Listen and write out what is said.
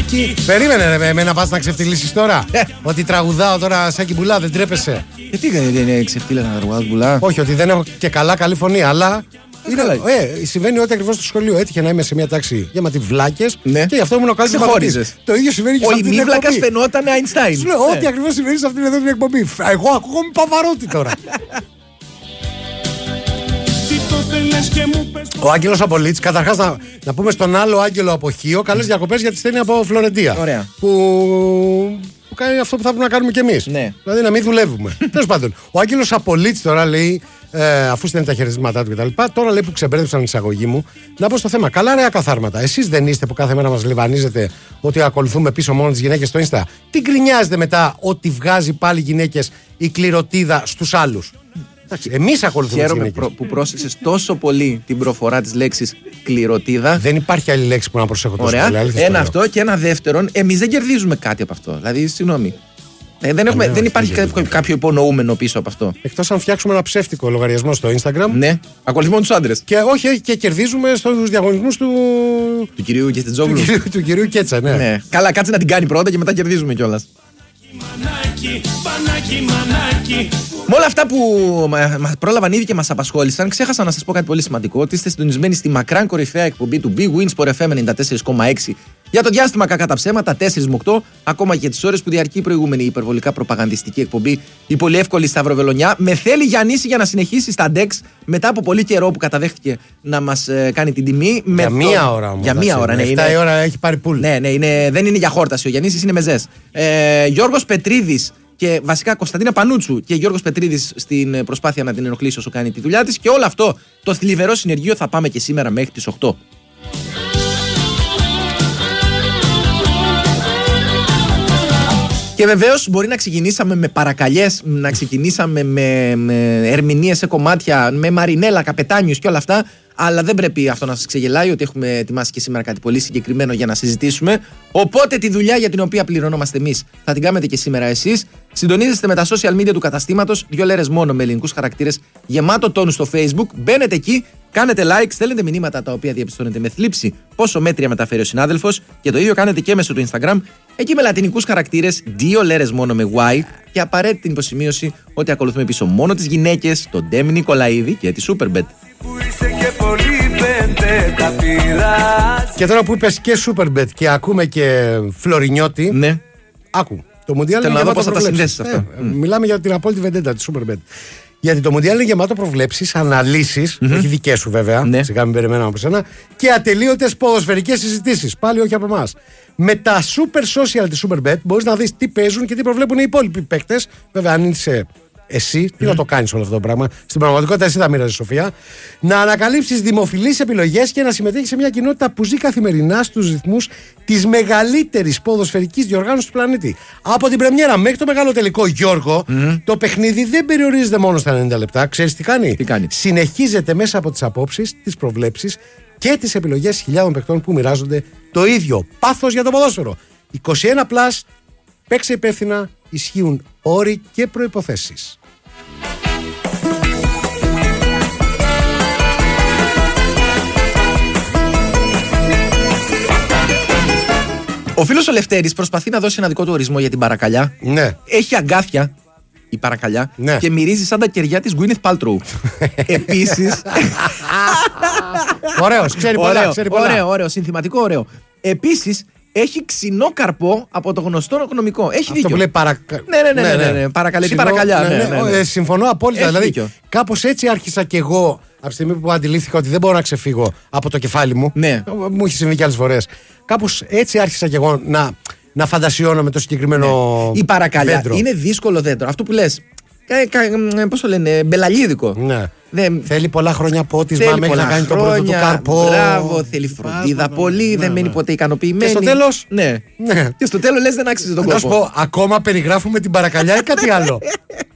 Μανάκι. Περίμενε ρε, εμένα πας να ξεφτυλίσεις τώρα. Ότι τραγουδάω τώρα σαν κυμπουλά, δεν τρέπεσαι. Γιατί δεν είναι ξεφτύλα να τραγουδάς μπουλά? Όχι, ότι δεν έχω και καλή φωνή, αλλά. Συμβαίνει ότι ακριβώς στο σχολείο έτυχε να είμαι σε μια τάξη γεμάτη βλάκες και γι' αυτό ήμουν ο καλύτερος μαθητής. Το ίδιο συμβαίνει και σε αυτή την εκπομπή. Ο ημίβλακας φαινόταν Αϊνστάιν. Ό,τι ακριβώς συμβαίνει σε αυτήν εδώ την εκπομπή. Εγώ ακούγομαι Παπαρότη τώρα. Ο Άγγελος Απολίτης, καταρχάς να πούμε στον άλλο Άγγελο από Χίο, καλές διακοπές γιατί στέλνει από Φλωρεντία. Ωραία. Που κάνει αυτό που θα πρέπει να κάνουμε κι εμείς. Ναι. Δηλαδή να μην δουλεύουμε. Τέλος πάντων, ο Άγγελος Απολίτης τώρα λέει, αφού στέλνει τα χαιρετίσματά του κτλ., τώρα λέει που ξεμπέρδεψαν την εισαγωγή μου, να πω στο θέμα. Καλά, ρε ακαθάρματα. Εσείς δεν είστε που κάθε μέρα μας λιβανίζετε ότι ακολουθούμε πίσω μόνο τις γυναίκες στο Insta? Τι γκρινιάζετε μετά ότι βγάζει πάλι γυναίκες η κληροτίδα στους άλλους? Εμείς ακολουθούμε τις γυναίκες. Χαίρομαι που πρόσεξες τόσο πολύ την προφορά της λέξης κληροτίδα. Δεν υπάρχει άλλη λέξη που να προσέχω τόσο πολύ. Ένα αυτό και ένα δεύτερον, εμείς δεν κερδίζουμε κάτι από αυτό. Δηλαδή, συγγνώμη. Δεν υπάρχει κάποιο υπονοούμενο πίσω από αυτό. Εκτός αν φτιάξουμε ένα ψεύτικο λογαριασμό στο Instagram. Ναι, ακολουθούμε τους άντρες. Και όχι, και κερδίζουμε στους διαγωνισμούς του κυρίου Κεστετζόγλου. Του κυρίου Κέτσα, ναι. Καλά, κάτσε να την κάνει πρώτα και μετά κερδίζουμε κιόλας. Με όλα αυτά που μας πρόλαβαν ήδη και μας απασχόλησαν, ξέχασα να σας πω κάτι πολύ σημαντικό: ότι είστε συντονισμένοι στη μακράν κορυφαία εκπομπή του Big Win Sport FM 94,6 για το διάστημα κακά τα ψέματα, 4 με 8, ακόμα και τις ώρες που διαρκεί η προηγούμενη υπερβολικά προπαγανδιστική εκπομπή, η πολύ εύκολη Σταυροβελονιά. Με θέλει Γιαννήση για να συνεχίσει στα DEX μετά από πολύ καιρό που καταδέχτηκε να μας κάνει την τιμή. Για μία ώρα όμως. Για μία ώρα, ναι. 7 η ώρα έχει πάρει πουλ. Ναι, δεν είναι για χόρταση. Ο Γιαννήσης είναι μεζές. Γιώργος Πετρίδης και βασικά Κωνσταντίνα Πανούτσου και Γιώργος Πετρίδης στην προσπάθεια να την ενοχλήσει όσο κάνει τη δουλειά της. Και όλο αυτό το θλιβερό συνεργείο θα πάμε και σήμερα μέχρι τις 8. Και βεβαίως μπορεί να ξεκινήσαμε με παρακαλιές, να ξεκινήσαμε με ερμηνείες σε κομμάτια, με Μαρινέλα, Καπετάνιους και όλα αυτά. Αλλά δεν πρέπει αυτό να σας ξεγελάει ότι έχουμε ετοιμάσει και σήμερα κάτι πολύ συγκεκριμένο για να συζητήσουμε. Οπότε τη δουλειά για την οποία πληρωνόμαστε εμείς θα την κάνετε και σήμερα εσείς. Συντονίζεστε με τα social media του καταστήματος, 2 λέρες μόνο με ελληνικούς χαρακτήρες, γεμάτο τόνου στο Facebook. Μπαίνετε εκεί, κάνετε like, στέλνετε μηνύματα τα οποία διαπιστώνετε με θλίψη πόσο μέτρια μεταφέρει ο συνάδελφος. Και το ίδιο κάνετε και μέσω του Instagram, εκεί με λατινικούς χαρακτήρες, 2 λέρες μόνο με Y. Και απαραίτητη την υποσημείωση ότι ακολουθούμε πίσω μόνο τις γυναίκες, τον Ντέμι Νικολαίδη και τη Superbet. Και τώρα που είπες και Superbet και ακούμε και Φλωρινιώτη. Ναι. Άκου. Το Μουντιάλ είναι γεμάτο προβλέψεις. Μιλάμε για την απόλυτη βεντέτα τη Superbet. Γιατί το Μουντιάλ είναι γεμάτο προβλέψεις, αναλύσεις, όχι δικές σου βέβαια, σιγά μην περιμέναμε από σένα, και ατελείωτες ποδοσφαιρικές συζητήσεις. Πάλι όχι από εμάς. Με τα super social της Superbet μπορείς να δεις τι παίζουν και τι προβλέπουν οι υπόλοιποι παίκτες. Βέβαια, αν είσαι εσύ, τι να το κάνεις όλο αυτό το πράγμα. Στην πραγματικότητα, εσύ θα μοίραζες, Σοφία. Να ανακαλύψεις δημοφιλείς επιλογές και να συμμετέχεις σε μια κοινότητα που ζει καθημερινά στους ρυθμούς της μεγαλύτερης ποδοσφαιρικής διοργάνωσης του πλανήτη. Από την πρεμιέρα μέχρι το μεγάλο τελικό, Γιώργο, το παιχνίδι δεν περιορίζεται μόνο στα 90 λεπτά. Ξέρεις τι κάνει? Συνεχίζεται μέσα από τις απόψεις, τις προβλέψεις και τις επιλογές χιλιάδων παιχτών που μοιράζονται το ίδιο πάθος για το ποδόσφαιρο. 21+, παίξε υπεύθυνα, ισχύουν όροι και προϋποθέσεις. Ο φίλος ο Λευτέρης προσπαθεί να δώσει ένα δικό του ορισμό για την παρακαλιά. Ναι. Έχει αγκάθια η παρακαλιά και μυρίζει σαν τα κεριά της Γκουίνεθ Πάλτροου. Επίσης. Ωραίος, ξέρει πολλά. Ωραίο, συνθηματικό, ωραίο. Επίσης, έχει ξινό καρπό από το γνωστό γνωμικό. Έχει δίκιο. Αυτό που λέει Ναι. Παρακαλετή παρακαλιά. Ναι. Συμφωνώ απόλυτα. Έχει δηλαδή, κάπως έτσι άρχισα κι εγώ από τη στιγμή που αντιλήφθηκα ότι δεν μπορώ να ξεφύγω από το κεφάλι μου. Ναι. Μου έχει συμβεί κι άλλες φορές. Κάπως έτσι άρχισα κι εγώ να φαντασιώνω με το συγκεκριμένο. Η παρακαλιά δέντρο. Είναι δύσκολο δέντρο. Αυτό που λες. Πώς το λένε, μπελαλίδικο. Ναι. Θέλει πολλά χρόνια πότισμα μέχρι να κάνει τον πρώτο του καρπό. Μπράβο, θέλει φροντίδα πολύ, δεν μένει ποτέ ικανοποιημένη. Και στο τέλος. Ναι. Και στο τέλος λες δεν άξιζε τον κόπο. Να σου πω, ακόμα περιγράφουμε την παρακαλιά ή κάτι άλλο?